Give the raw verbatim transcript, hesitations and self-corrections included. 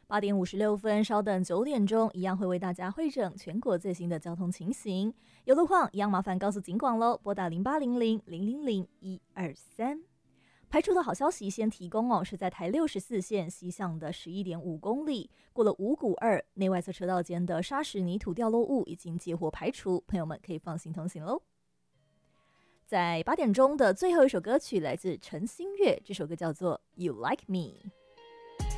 八点五十六分，稍等九点钟，一样会为大家汇整全国最新的交通情形。有路况一样麻烦告诉警广喽，拨打零八零零零零零一二三。排除的好消息先提供哦，是在台六十四线西向的十一点五公里，过了五股二内外侧车道间的砂石泥土掉落物已经接获排除，朋友们可以放心通行喽。在八点钟的最后一首歌曲来自陈星月，这首歌叫做《You Like Me》。